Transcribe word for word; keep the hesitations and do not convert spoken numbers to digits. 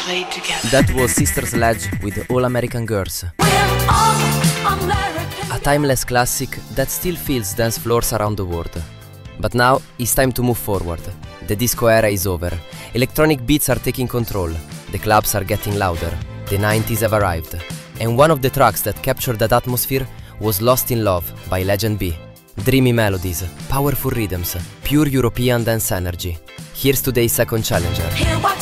played together. That was Sister Sledge with All American Girls. A timeless classic that still fills dance floors around the world. But now it's time to move forward. The disco era is over. Electronic beats are taking control. The clubs are getting louder. The nineties have arrived. And one of the tracks that captured that atmosphere was Lost in Love by Legend B. Dreamy melodies, powerful rhythms, pure European dance energy. Here's today's second challenger.